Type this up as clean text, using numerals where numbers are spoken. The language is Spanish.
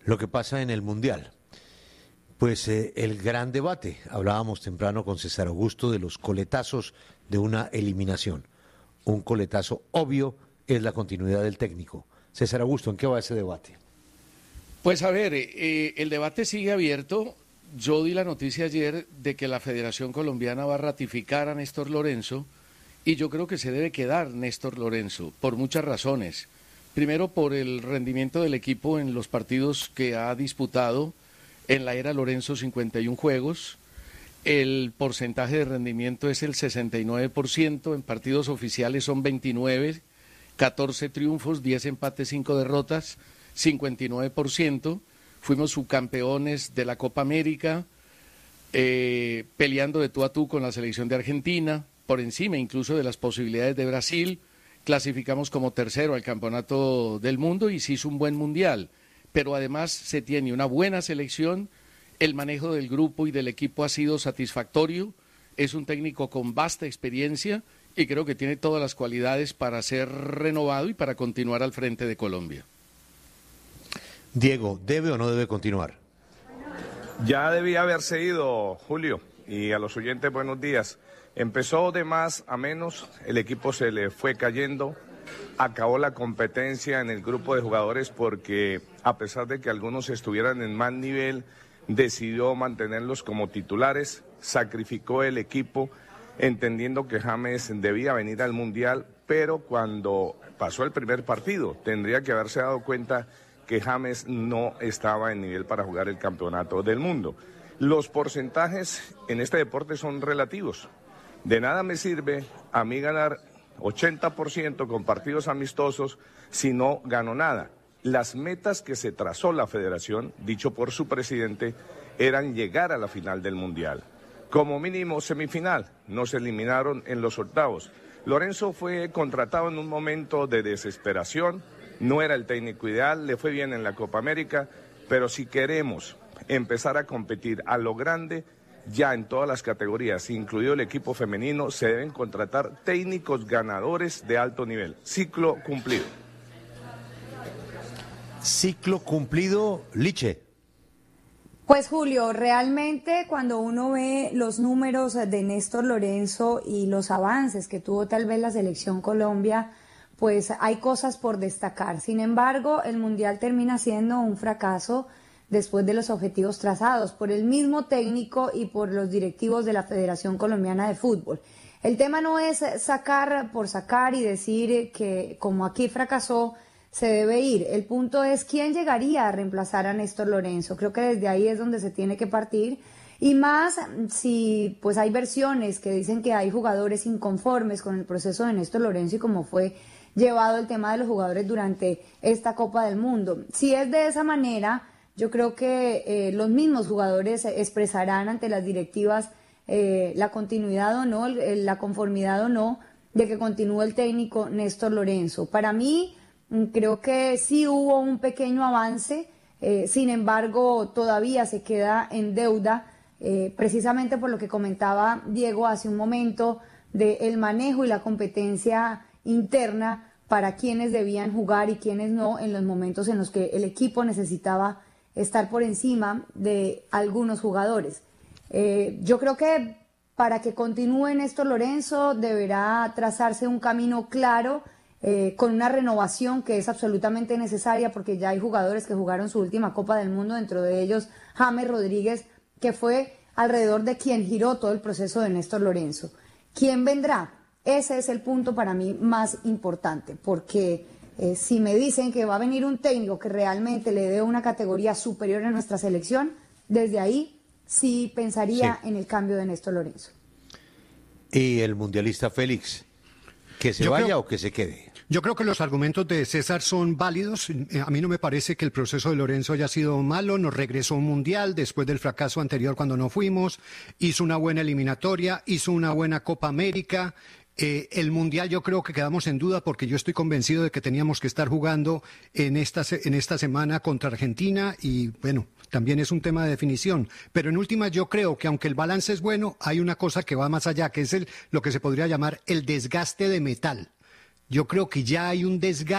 lo que pasa en el Mundial. Pues el gran debate, hablábamos temprano con César Augusto de los coletazos de una eliminación. Un coletazo obvio es la continuidad del técnico. César Augusto, ¿en qué va ese debate? Pues a ver, el debate sigue abierto. Yo di la noticia ayer de que la Federación Colombiana va a ratificar a Néstor Lorenzo y yo creo que se debe quedar Néstor Lorenzo por muchas razones. Primero, por el rendimiento del equipo en los partidos que ha disputado en la era Lorenzo, 51 juegos. El porcentaje de rendimiento es el 69%, en partidos oficiales son 29, 14 triunfos, 10 empates, 5 derrotas, 59%. Fuimos subcampeones de la Copa América, peleando de tú a tú con la selección de Argentina, por encima incluso de las posibilidades de Brasil. Clasificamos como tercero al Campeonato del Mundo y se hizo un buen mundial. Pero además se tiene una buena selección, el manejo del grupo y del equipo ha sido satisfactorio, es un técnico con vasta experiencia y creo que tiene todas las cualidades para ser renovado y para continuar al frente de Colombia. Diego, ¿debe o no debe continuar? Ya debía haberse ido, Julio, y a los oyentes buenos días. Empezó de más a menos, el equipo se le fue cayendo, acabó la competencia en el grupo de jugadores porque a pesar de que algunos estuvieran en más nivel, decidió mantenerlos como titulares, sacrificó el equipo entendiendo que James debía venir al Mundial, pero cuando pasó el primer partido tendría que haberse dado cuenta que James no estaba en nivel para jugar el Campeonato del Mundo. Los porcentajes en este deporte son relativos. De nada me sirve a mí ganar 80% con partidos amistosos si no gano nada. Las metas que se trazó la federación, dicho por su presidente, eran llegar a la final del Mundial. Como mínimo semifinal, nos eliminaron en los octavos. Lorenzo fue contratado en un momento de desesperación, no era el técnico ideal, le fue bien en la Copa América, pero si queremos empezar a competir a lo grande, ya en todas las categorías, incluido el equipo femenino, se deben contratar técnicos ganadores de alto nivel. Ciclo cumplido. Ciclo cumplido, Liche. Pues Julio, realmente cuando uno ve los números de Néstor Lorenzo y los avances que tuvo tal vez la selección Colombia, pues hay cosas por destacar. Sin embargo, el Mundial termina siendo un fracaso después de los objetivos trazados por el mismo técnico y por los directivos de la Federación Colombiana de Fútbol. El tema no es sacar por sacar y decir que como aquí fracasó, se debe ir. El punto es quién llegaría a reemplazar a Néstor Lorenzo. Creo que desde ahí es donde se tiene que partir. Y más si pues hay versiones que dicen que hay jugadores inconformes con el proceso de Néstor Lorenzo y cómo fue llevado el tema de los jugadores durante esta Copa del Mundo. Si es de esa manera, yo creo que los mismos jugadores expresarán ante las directivas la continuidad o no, la conformidad o no de que continúe el técnico Néstor Lorenzo. Para mí, creo que sí hubo un pequeño avance, sin embargo, todavía se queda en deuda, precisamente por lo que comentaba Diego hace un momento, del manejo y la competencia interna para quienes debían jugar y quienes no en los momentos en los que el equipo necesitaba estar por encima de algunos jugadores. Yo creo que para que continúe Néstor Lorenzo deberá trazarse un camino claro, con una renovación que es absolutamente necesaria porque ya hay jugadores que jugaron su última Copa del Mundo, dentro de ellos James Rodríguez, que fue alrededor de quien giró todo el proceso de Néstor Lorenzo. ¿Quién vendrá? Ese es el punto para mí más importante, porque si me dicen que va a venir un técnico que realmente le dé una categoría superior a nuestra selección, desde ahí sí pensaría en el cambio de Néstor Lorenzo. ¿Y el mundialista Félix, que se vaya o que se quede? Yo creo que los argumentos de César son válidos. A mí no me parece que el proceso de Lorenzo haya sido malo. Nos regresó a un mundial después del fracaso anterior cuando no fuimos. Hizo una buena eliminatoria, hizo una buena Copa América. El mundial yo creo que quedamos en duda porque yo estoy convencido de que teníamos que estar jugando en esta semana contra Argentina y bueno, también es un tema de definición. Pero en últimas yo creo que aunque el balance es bueno, hay una cosa que va más allá, que es lo que se podría llamar el desgaste de metal. Yo creo que ya hay un desgaste